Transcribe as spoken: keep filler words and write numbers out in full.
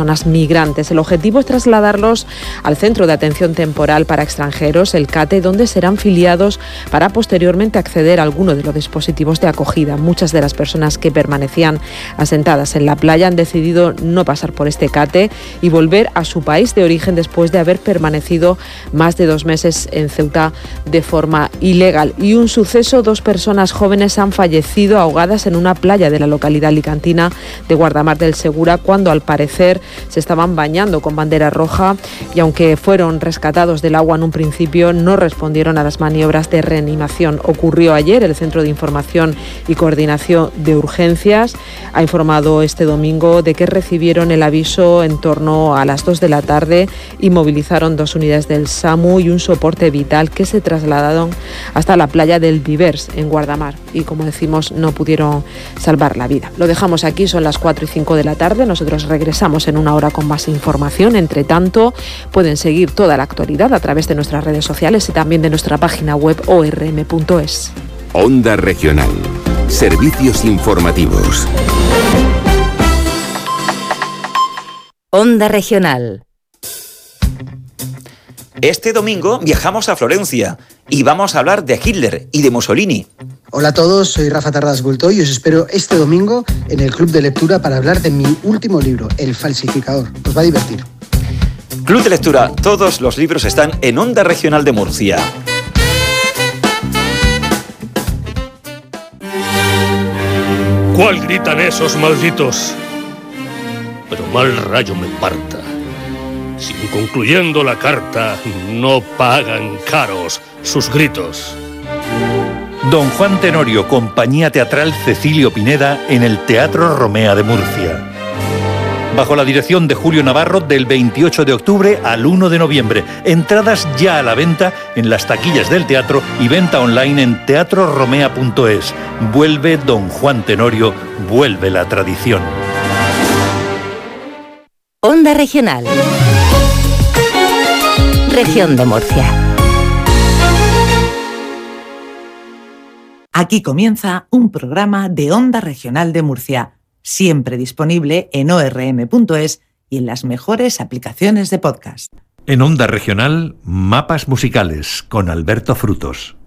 personas migrantes. El objetivo es trasladarlos al Centro de Atención Temporal para Extranjeros, el CATE, donde serán filiados para posteriormente acceder a alguno de los dispositivos de acogida. Muchas de las personas que permanecían asentadas en la playa han decidido no pasar por este CATE y volver a su país de origen después de haber permanecido más de dos meses en Ceuta de forma ilegal. Y un suceso, dos personas jóvenes han fallecido ahogadas en una playa de la localidad alicantina de Guardamar del Segura cuando al parecer se estaban bañando con bandera roja y aunque fueron rescatados del agua en un principio no respondieron a las maniobras de reanimación. Ocurrió ayer. El Centro de Información y Coordinación de Urgencias ha informado este domingo de que recibieron el aviso en torno a las dos de la tarde y movilizaron dos unidades del SAMU y un soporte vital que se trasladaron hasta la playa del Vivers en Guardamar y, como decimos, no pudieron salvar la vida. Lo dejamos aquí, son las cuatro y cinco de la tarde. Nosotros regresamos en una hora con más información. Entre tanto, pueden seguir toda la actualidad a través de nuestras redes sociales y también de nuestra página web o r m punto es. Onda Regional. Servicios informativos. Onda Regional. Este domingo viajamos a Florencia y vamos a hablar de Hitler y de Mussolini. Hola a todos, soy Rafa Tarradas Bulto y os espero este domingo en el Club de Lectura para hablar de mi último libro, El Falsificador. Os va a divertir. Club de Lectura, todos los libros están en Onda Regional de Murcia. ¿Cuál gritan esos malditos? Pero mal rayo me parta. Si concluyendo la carta no pagan caros sus gritos. Don Juan Tenorio, Compañía Teatral Cecilio Pineda, en el Teatro Romea de Murcia. Bajo la dirección de Julio Navarro, del veintiocho de octubre al uno de noviembre. Entradas ya a la venta en las taquillas del teatro y venta online en teatro romea punto es. Vuelve Don Juan Tenorio, vuelve la tradición. Onda Regional. Región de Murcia. Aquí comienza un programa de Onda Regional de Murcia, siempre disponible en o erre eme punto es y en las mejores aplicaciones de podcast. En Onda Regional, Mapas Musicales, con Alberto Frutos.